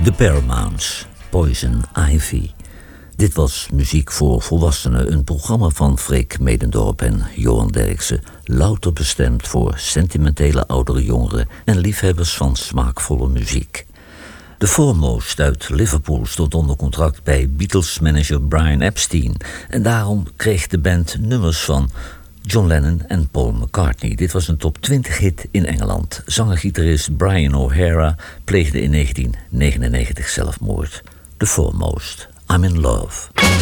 The Paramounts, Poison Ivy. Dit was Muziek voor Volwassenen, een programma van Freek Medendorp en Johan Derksen. Louter bestemd voor sentimentele oudere jongeren en liefhebbers van smaakvolle muziek. The Foremost uit Liverpool stond onder contract bij Beatles-manager Brian Epstein. En daarom kreeg de band nummers van John Lennon en Paul McCartney. Dit was een top 20 hit in Engeland. Zanger-gitarist Brian O'Hara pleegde in 1999 zelfmoord. The Foremost, I'm in Love.